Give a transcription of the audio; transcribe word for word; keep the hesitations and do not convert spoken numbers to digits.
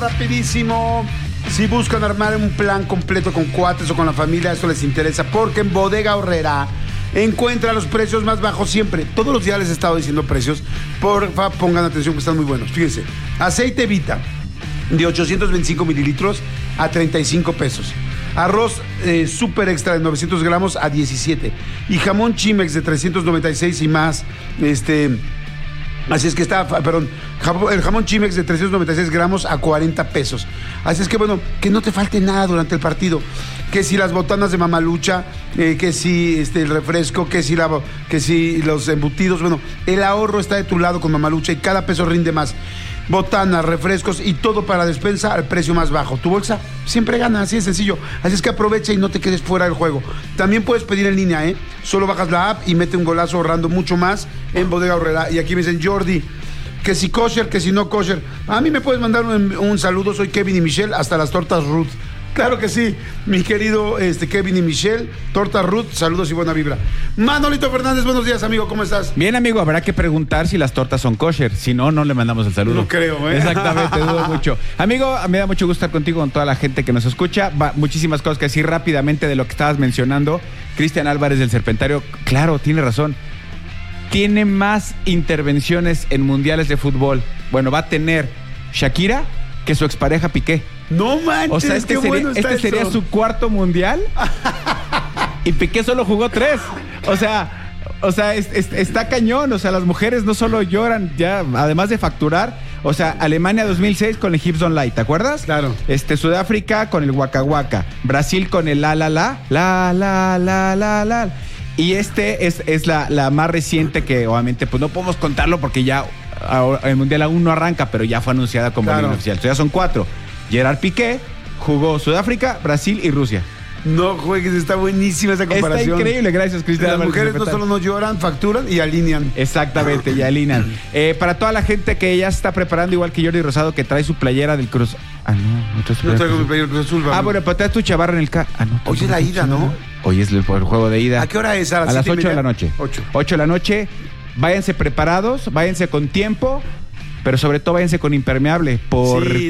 Rapidísimo, si buscan armar un plan completo con cuates o con la familia, eso les interesa, porque en Bodega Aurrerá encuentra los precios más bajos siempre. Todos los días les he estado diciendo precios, porfa, pongan atención que están muy buenos. Fíjense, aceite Vita de ochocientos veinticinco mililitros a treinta y cinco pesos. Arroz eh, super extra de novecientos gramos a diecisiete. Y jamón Chimex de trescientos noventa y seis y más, este... Así es que está, perdón, el jamón Chimex de trescientos noventa y seis gramos a cuarenta pesos. Así es que, bueno, que no te falte nada durante el partido. Que si las botanas de Mamalucha, eh, que si este, el refresco, que si, la, que si los embutidos. Bueno, el ahorro está de tu lado con Mamalucha y cada peso rinde más. Botanas, refrescos y todo para despensa al precio más bajo. Tu bolsa siempre gana, así de sencillo. Así es que aprovecha y no te quedes fuera del juego. También puedes pedir en línea, ¿eh? Solo bajas la app y mete un golazo ahorrando mucho más en Bodega Aurrerá. Y aquí me dicen, Jordi, que si kosher, que si no kosher. A mí me puedes mandar un, un saludo, soy Kevin y Michelle, hasta las tortas Ruth. Claro que sí, mi querido este, Kevin y Michelle, Torta Ruth, saludos y buena vibra. Manolito Fernández, buenos días, amigo, ¿cómo estás? Bien, amigo, habrá que preguntar si las tortas son kosher, si no, no le mandamos el saludo. No creo, ¿eh? Exactamente, dudo mucho. Amigo, me da mucho gusto estar contigo, con toda la gente que nos escucha. Va, muchísimas cosas que decir rápidamente de lo que estabas mencionando. Cristian Álvarez del Serpentario, claro, tiene razón. Tiene más intervenciones en mundiales de fútbol. Bueno, va a tener Shakira que su expareja Piqué. No manches, o sea, este qué sería, bueno está este sería su cuarto mundial y Piqué solo jugó tres. O sea, o sea, es, es, está cañón. O sea, las mujeres no solo lloran, ya, además de facturar. O sea, Alemania dos mil seis con el Hips Don't Lie, ¿te acuerdas? Claro. Este, Sudáfrica con el Waka Waka. Brasil con el La La La. La La La La La. Y este es, es la, la más reciente que obviamente pues no podemos contarlo porque ya ahora, el Mundial aún no arranca, pero ya fue anunciada como claro. oficial. Entonces ya son cuatro. Gerard Piqué jugó Sudáfrica, Brasil y Rusia. No juegues, está buenísima esa comparación. Está increíble, gracias, Cristian. Las mujeres no solo no lloran, facturan y alinean. Exactamente, y alinean. Eh, para toda la gente que ya se está preparando, igual que Jordi Rosado, que trae su playera del Cruz. Ah, no, no trae su No playera traigo mi Cruz. playera del Cruz Azul. Ah, bueno, pero traes tu chavarra en el ca... Ah, no. Hoy es la ida, ¿no? Hoy es el, el juego de ida. ¿A qué hora es? A las, a las ocho de la noche. ocho. ocho de la noche. Váyanse preparados, váyanse con tiempo, pero sobre todo váyanse con impermeable. Por... Sí.